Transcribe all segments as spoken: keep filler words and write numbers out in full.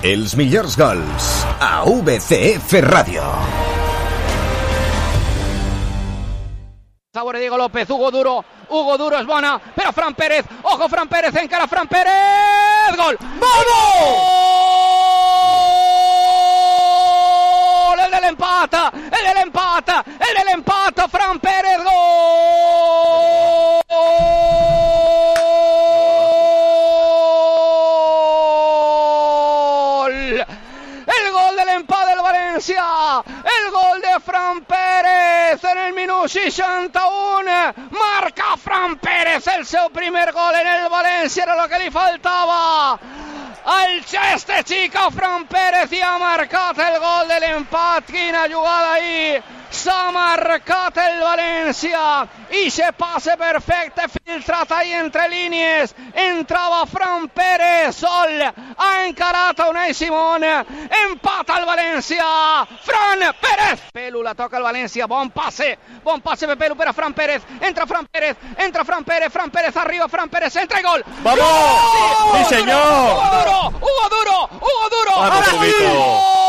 Els millors gols a V C F Ràdio. Sabor de Diego López, Hugo Duro, Hugo Duro es bona, però Fran Pérez, ojo Fran Pérez, encara Fran Pérez, gol! Gol! El de l'empat, el de l'empat, el de l'empat, Fran Pérez, gol! El gol del empat del València, el gol de Fran Pérez en el minut seixanta-un, marca Fran Pérez el seu primer gol en el València, era el que li faltava al este xico Fran Pérez i ha marcat el gol de l'empat. Quina jugada ahí, s'ha marcat el València i se passe perfecte filtrat ahí entre línies, entrava Fran Pérez sol, ha encarat a Unai Simón, empat al València, Fran Pérez, Pelu la toca el València, bon passe, bon passe per Pelu per a Fran Pérez, entra Fran Pérez, entra Fran Pérez, Fran Pérez arriba, Fran Pérez entra i gol. ¡Vamos! ¡Sí, sí señor! Hugo Duro, Hugo Duro, Hugo Duro, ¡Vamos, Huguito!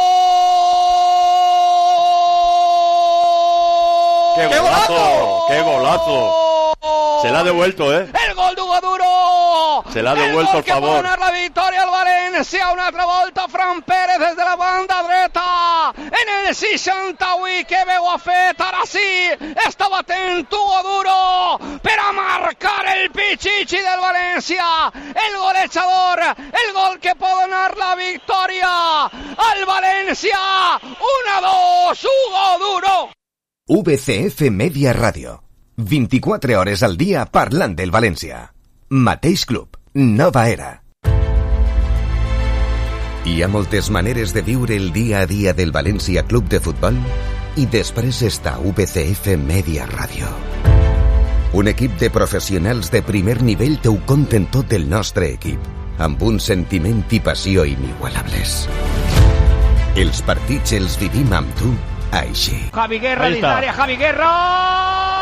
¡Qué golazo! ¡Qué golazo! Se la ha devuelto, ¿eh? El gol de Hugo Duro! Se la ha devuelto, el por favor. El gol que pot donar la victòria al València. Una altra volta Fran Pérez des de la banda dreta. En el seixanta-vuit, que bé ho ha fet. Ara sí, estava atent Hugo Duro per a marcar el Pichichi del València. El golejador, el gol que pot donar la victòria al València. un a dos, Hugo Duro. V C F Media Ràdio. vint-i-quatre hores al dia parlant del València. Mateix club, nova era. Hi ha moltes maneres de viure el dia a dia del València Club de Futbol i després està V C F Media Ràdio. Un equip de professionals de primer nivell teu conten tot el nostre equip, amb un sentiment i passió inigualables. Els partits els vivim amb tu així. Javi Guerra, dins l'àrea, Javi Guerra!